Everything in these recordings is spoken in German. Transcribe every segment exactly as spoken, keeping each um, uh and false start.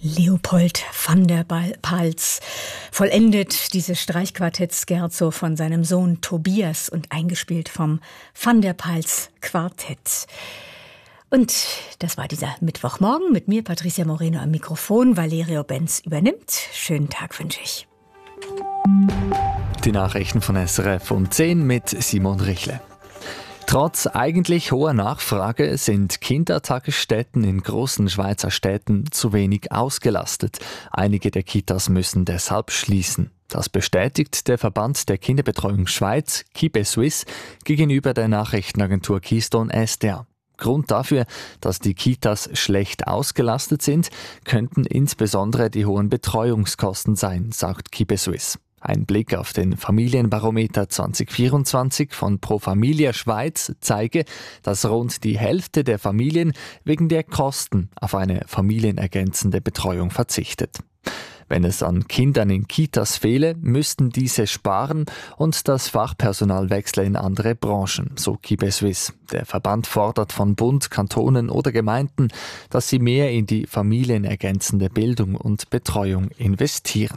Leopold van der Pals vollendet dieses Streichquartett Scherzo von seinem Sohn Tobias und eingespielt vom Van der Pals Quartett. Und das war dieser Mittwochmorgen mit mir, Patricia Moreno, am Mikrofon. Valerio Benz übernimmt. Schönen Tag wünsche ich. Die Nachrichten von S R F um zehn mit Simon Richle. Trotz eigentlich hoher Nachfrage sind Kindertagesstätten in großen Schweizer Städten zu wenig ausgelastet. Einige der Kitas müssen deshalb schließen. Das bestätigt der Verband der Kinderbetreuung Schweiz, KibeSuisse, gegenüber der Nachrichtenagentur Keystone S D A. Grund dafür, dass die Kitas schlecht ausgelastet sind, könnten insbesondere die hohen Betreuungskosten sein, sagt KibeSuisse. Ein Blick auf den Familienbarometer zwanzig vierundzwanzig von Pro Familia Schweiz zeige, dass rund die Hälfte der Familien wegen der Kosten auf eine familienergänzende Betreuung verzichtet. Wenn es an Kindern in Kitas fehle, müssten diese sparen und das Fachpersonal wechsle in andere Branchen, so KibeSuisse. Der Verband fordert von Bund, Kantonen oder Gemeinden, dass sie mehr in die familienergänzende Bildung und Betreuung investieren.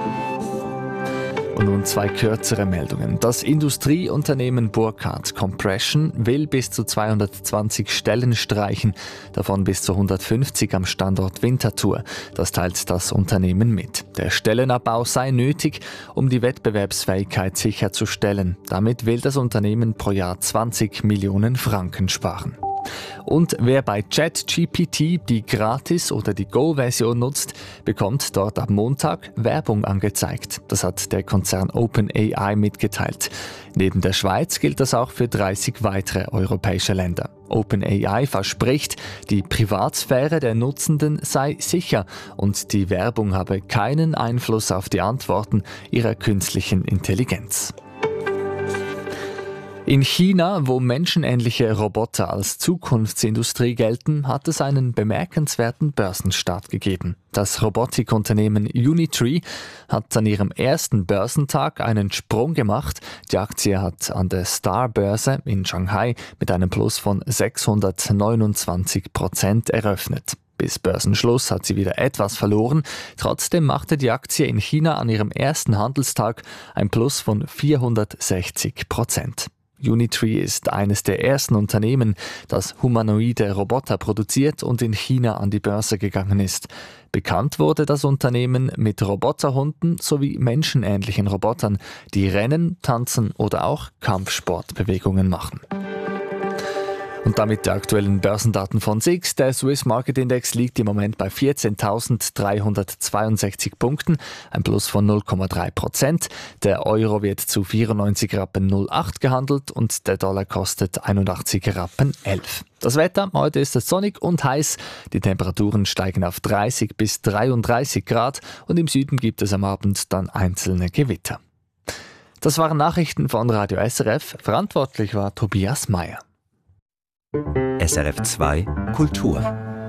Und nun zwei kürzere Meldungen. Das Industrieunternehmen Burkhardt Compression will bis zu zweihundertzwanzig Stellen streichen, davon bis zu hundertfünfzig am Standort Winterthur. Das teilt das Unternehmen mit. Der Stellenabbau sei nötig, um die Wettbewerbsfähigkeit sicherzustellen. Damit will das Unternehmen pro Jahr zwanzig Millionen Franken sparen. Und wer bei ChatGPT die Gratis- oder die Go-Version nutzt, bekommt dort am Montag Werbung angezeigt. Das hat der Konzern OpenAI mitgeteilt. Neben der Schweiz gilt das auch für dreißig weitere europäische Länder. OpenAI verspricht, die Privatsphäre der Nutzenden sei sicher und die Werbung habe keinen Einfluss auf die Antworten ihrer künstlichen Intelligenz. In China, wo menschenähnliche Roboter als Zukunftsindustrie gelten, hat es einen bemerkenswerten Börsenstart gegeben. Das Robotikunternehmen Unitree hat an ihrem ersten Börsentag einen Sprung gemacht. Die Aktie hat an der Star-Börse in Shanghai mit einem Plus von sechshundertneunundzwanzig Prozent eröffnet. Bis Börsenschluss hat sie wieder etwas verloren. Trotzdem machte die Aktie in China an ihrem ersten Handelstag ein Plus von vierhundertsechzig Prozent. Unitree ist eines der ersten Unternehmen, das humanoide Roboter produziert und in China an die Börse gegangen ist. Bekannt wurde das Unternehmen mit Roboterhunden sowie menschenähnlichen Robotern, die rennen, tanzen oder auch Kampfsportbewegungen machen. Und damit die aktuellen Börsendaten von S I X. Der Swiss Market Index liegt im Moment bei vierzehntausenddreihundertzweiundsechzig Punkten, ein Plus von null Komma drei Prozent. Der Euro wird zu vierundneunzig Rappen null acht gehandelt und der Dollar kostet einundachtzig Rappen elf. Das Wetter, heute ist es sonnig und heiß. Die Temperaturen steigen auf dreißig bis dreiunddreißig Grad und im Süden gibt es am Abend dann einzelne Gewitter. Das waren Nachrichten von Radio S R F. Verantwortlich war Tobias Meyer. S R F zwei Kultur.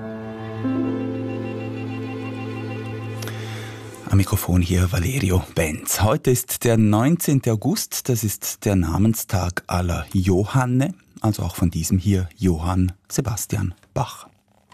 Am Mikrofon hier Valerio Benz. Heute ist der neunzehnten August, das ist der Namenstag aller Johanne, also auch von diesem hier Johann Sebastian Bach.